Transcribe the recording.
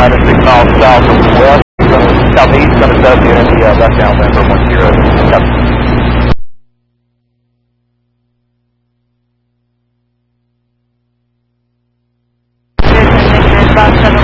at 6 miles south of west, southeast, going to set you in the left downwind for 10. Yep. About 7